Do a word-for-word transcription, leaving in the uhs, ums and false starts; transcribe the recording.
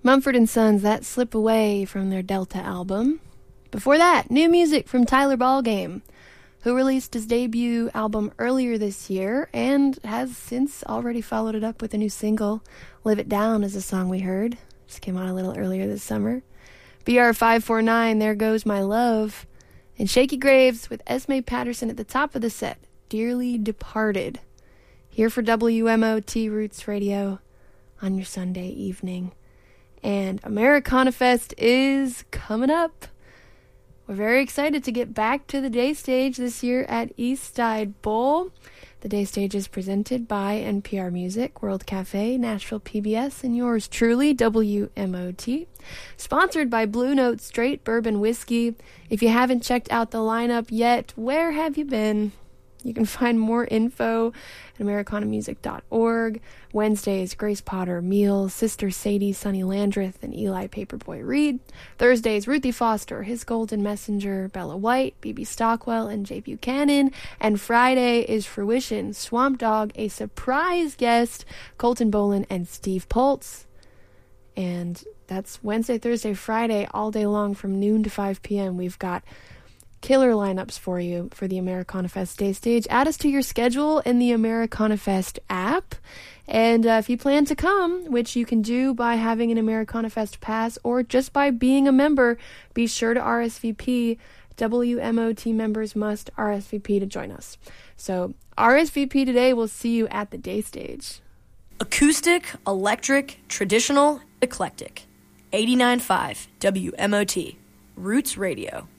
Mumford and Sons, That Slip Away from their Delta album. Before that, new music from Tyler Ballgame, who released his debut album earlier this year and has since already followed it up with a new single. Live It Down is a song we heard. Just came out a little earlier this summer. B R five four nine, There Goes My Love. And Shaky Graves with Esme Patterson at the top of the set, Dearly Departed. Here for W M O T Roots Radio on your Sunday evening. And Americana Fest is coming up. We're very excited to get back to the day stage this year at East Side Bowl. The day stage is presented by N P R Music, World Cafe, Nashville P B S, and yours truly, W M O T. Sponsored by Blue Note Straight Bourbon Whiskey. If you haven't checked out the lineup yet, where have you been? You can find more info at americana music dot org. Wednesdays, Grace Potter, Meal, Sister Sadie, Sonny Landreth, and Eli Paperboy Reed. Thursdays, Ruthie Foster, His Golden Messenger, Bella White, B B Stockwell, and Jay Buchanan. And Friday is Fruition, Swamp Dogg, a surprise guest, Colton Bolin and Steve Poltz. And that's Wednesday, Thursday, Friday, all day long from noon to five p.m. We've got killer lineups for you for the Americana Fest Day Stage. Add us to your schedule in the Americana Fest app. And uh, if you plan to come, which you can do by having an Americana Fest pass or just by being a member, be sure to R S V P. W M O T members must R S V P to join us. So R S V P today. We'll see you at the Day Stage. Acoustic, electric, traditional, eclectic. eighty-nine point five W M O T. Roots Radio.